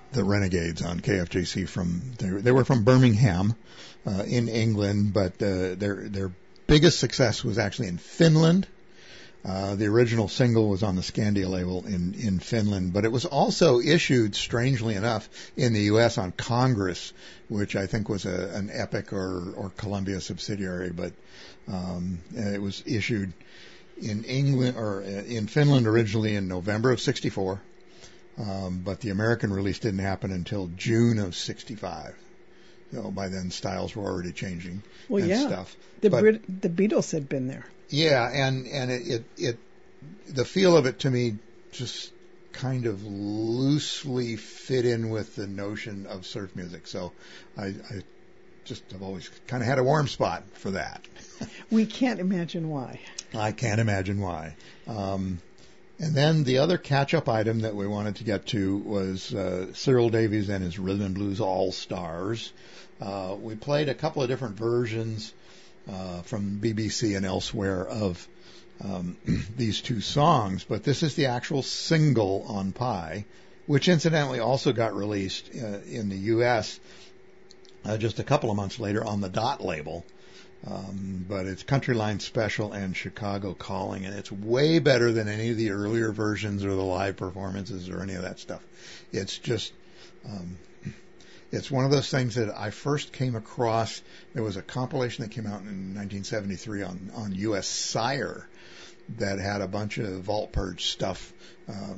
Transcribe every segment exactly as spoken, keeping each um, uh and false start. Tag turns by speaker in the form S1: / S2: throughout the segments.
S1: the Renegades on K F J C from they, they were from Birmingham uh, in England, but uh, their their biggest success was actually in Finland. Uh, the original single was on the Scandia label in, in Finland, but it was also issued, strangely enough, in the U S on Congress, which I think was a, an Epic or, or Columbia subsidiary, but um, it was issued in England or in Finland originally in November of sixty-four, um, but the American release didn't happen until June of sixty-five. So by then styles were already changing
S2: well,
S1: and
S2: yeah.
S1: stuff.
S2: The
S1: but,
S2: Brit- the Beatles had been there.
S1: Yeah, and and it, it it the feel of it to me just kind of loosely fit in with the notion of surf music. So I, I just have always kind of had a warm spot for that.
S2: We can't imagine why.
S1: I can't imagine why. Um, and then the other catch-up item that we wanted to get to was uh, Cyril Davies and his Rhythm and Blues All-Stars. Uh, we played a couple of different versions uh, from B B C and elsewhere of um, these two songs, but this is the actual single on Pi, which incidentally also got released uh, in the U S uh, just a couple of months later on the Dot label. Um, but it's Country Line Special and Chicago Calling, and it's way better than any of the earlier versions or the live performances or any of that stuff. It's just, um, it's one of those things that I first came across. There was a compilation that came out in nineteen seventy-three on, on U S Sire that had a bunch of Vault Purge stuff uh,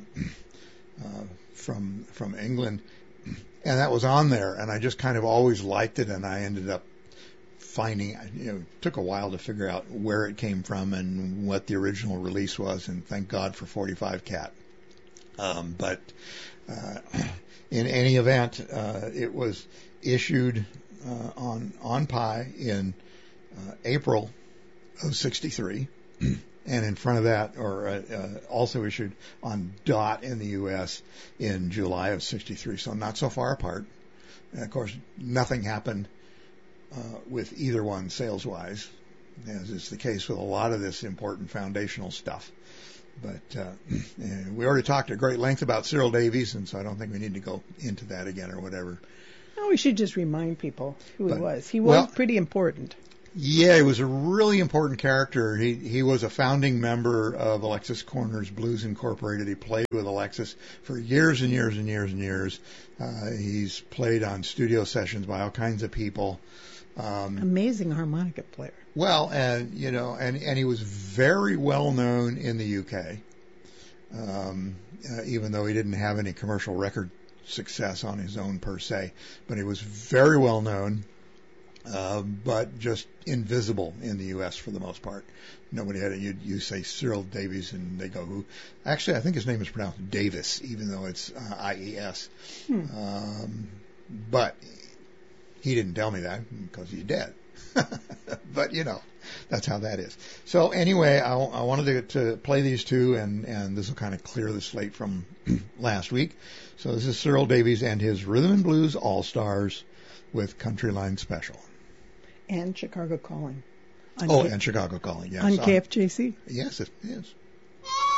S1: uh, from from England, and that was on there, and I just kind of always liked it, and I ended up finding, you know, it took a while to figure out where it came from and what the original release was, and thank God for forty-five cat. Um, but uh, in any event, uh, it was issued uh, on on Pi in uh, April of sixty-three, and in front of that, or uh, uh, also issued on Dot in the U S in July of sixty-three. So not so far apart. And of course, nothing happened Uh, with either one sales-wise, as is the case with a lot of this important foundational stuff. But uh, we already talked at great length about Cyril Davies, and so I don't think we need to go into that again or whatever.
S2: Oh, we should just remind people who
S1: but,
S2: he was. He was
S1: well,
S2: pretty important.
S1: Yeah, he was a really important character. He he was a founding member of Alexis Corner's Blues Incorporated. He played with Alexis for years and years and years and years. Uh, he's played on studio sessions by all kinds of people. Um,
S2: Amazing harmonica player.
S1: Well, and you know, and, and he was very well known in the U K, um, uh, even though he didn't have any commercial record success on his own per se. But he was very well known, uh, but just invisible in the U S for the most part. Nobody had it. You you say Cyril Davies, and they go who? Actually, I think his name is pronounced Davis, even though it's uh, I E S. Hmm. Um, but he didn't tell me that because he's dead. But, you know, that's how that is. So anyway, I, I wanted to, to play these two, and, and this will kind of clear the slate from last week. So this is Cyril Davies and his Rhythm and Blues All-Stars with Country Line Special.
S2: And Chicago Calling.
S1: Oh, K- and Chicago Calling, yes.
S2: On K F J C?
S1: Yes, it is.